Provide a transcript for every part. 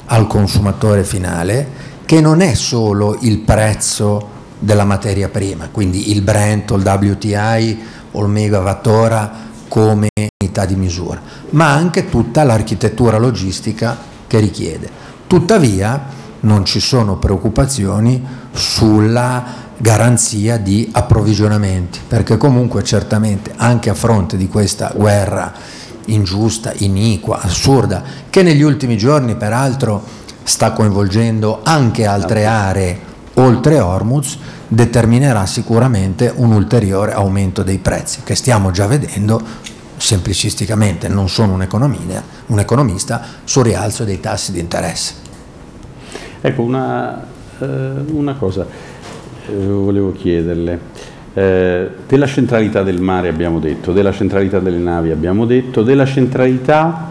al consumatore finale, che non è solo il prezzo della materia prima, quindi il Brent o il WTI o il megawattora come unità di misura, ma anche tutta l'architettura logistica che richiede. Tuttavia non ci sono preoccupazioni sulla garanzia di approvvigionamenti, perché comunque certamente anche a fronte di questa guerra ingiusta, iniqua, assurda, che negli ultimi giorni peraltro sta coinvolgendo anche altre aree oltre Hormuz, determinerà sicuramente un ulteriore aumento dei prezzi, che stiamo già vedendo semplicisticamente, non sono un economista, sul rialzo dei tassi di interesse. Ecco, una cosa volevo chiederle. Della centralità del mare abbiamo detto, della centralità delle navi abbiamo detto, della centralità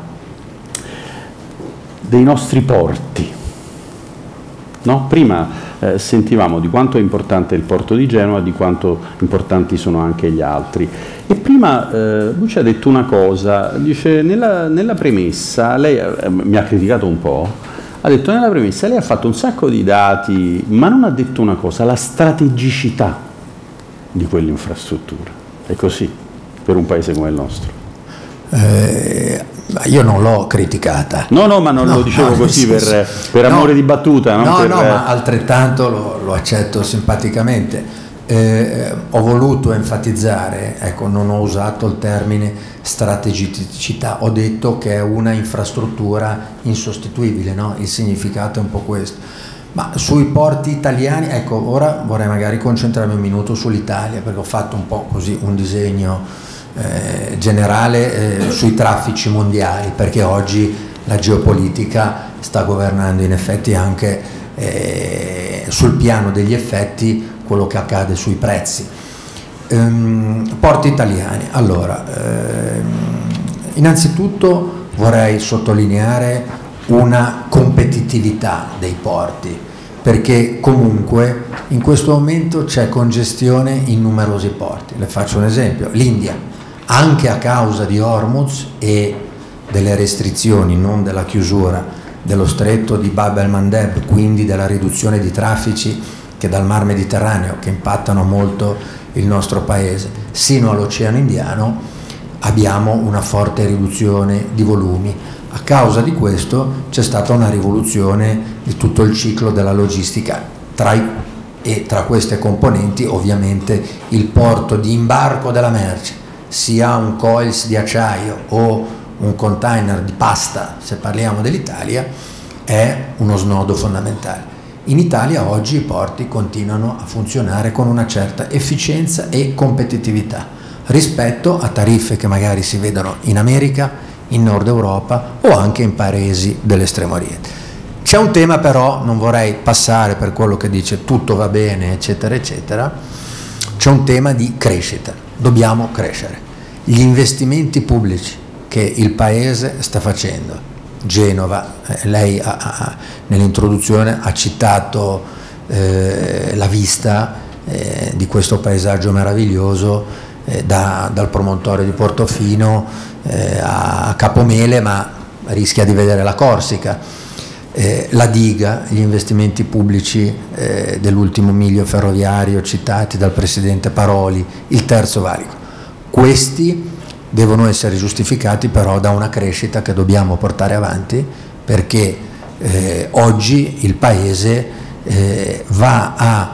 dei nostri porti. No? Prima sentivamo di quanto è importante il porto di Genova, di quanto importanti sono anche gli altri. E prima lui ci ha detto una cosa, dice nella premessa, lei mi ha criticato un po', ha detto nella premessa lei ha fatto un sacco di dati, ma non ha detto una cosa, la strategicità di quell'infrastruttura. È così per un paese come il nostro? Io non l'ho criticata. No, ma non lo dicevo così per amore di battuta. Ma altrettanto lo accetto simpaticamente. Ho voluto enfatizzare, ecco, non ho usato il termine strategicità, ho detto che è una infrastruttura insostituibile, no? Il significato è un po' questo. Ma sui porti italiani, ecco, ora vorrei magari concentrarmi un minuto sull'Italia, perché ho fatto un po' così un disegno generale sui traffici mondiali, perché oggi la geopolitica sta governando in effetti anche sul piano degli effetti quello che accade sui prezzi. Porti italiani, allora innanzitutto vorrei sottolineare una competitività dei porti, perché comunque in questo momento c'è congestione in numerosi porti. Le faccio un esempio: l'India, anche a causa di Hormuz e delle restrizioni, non della chiusura, dello stretto di Bab el-Mandeb, quindi della riduzione di traffici che dal Mar Mediterraneo, che impattano molto il nostro paese, sino all'Oceano Indiano, abbiamo una forte riduzione di volumi. A causa di questo c'è stata una rivoluzione di tutto il ciclo della logistica, tra queste componenti ovviamente il porto di imbarco della merce, sia un coils di acciaio o un container di pasta, se parliamo dell'Italia, è uno snodo fondamentale. In Italia oggi i porti continuano a funzionare con una certa efficienza e competitività rispetto a tariffe che magari si vedono in America, in Nord Europa o anche in paesi dell'Estremo Oriente. C'è un tema però, non vorrei passare per quello che dice tutto va bene eccetera eccetera, c'è un tema di crescita, dobbiamo crescere. Gli investimenti pubblici che il Paese sta facendo, Genova, lei nell'introduzione ha citato la vista di questo paesaggio meraviglioso dal promontorio di Portofino a Capomele, ma rischia di vedere la Corsica, la diga, gli investimenti pubblici dell'ultimo miglio ferroviario citati dal Presidente Paroli, il terzo valico. Questi devono essere giustificati però da una crescita che dobbiamo portare avanti, perché oggi il Paese va a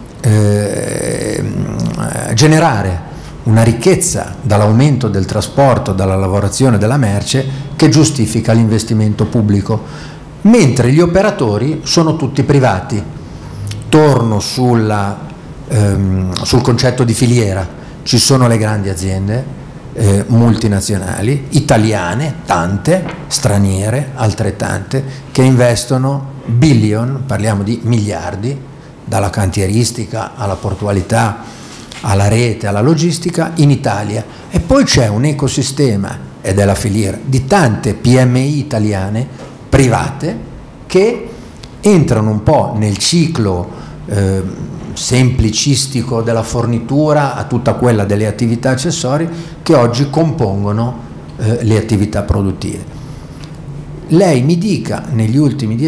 generare una ricchezza dall'aumento del trasporto, dalla lavorazione della merce, che giustifica l'investimento pubblico, mentre gli operatori sono tutti privati. Torno sul concetto di filiera: ci sono le grandi aziende multinazionali, italiane, tante, straniere, altrettante, che investono billion, parliamo di miliardi, dalla cantieristica alla portualità, alla rete, alla logistica, in Italia. E poi c'è un ecosistema, ed è la filiera, di tante PMI italiane, private, che entrano un po' nel ciclo semplicistico della fornitura a tutta quella delle attività accessorie che oggi compongono le attività produttive. Lei mi dica, negli ultimi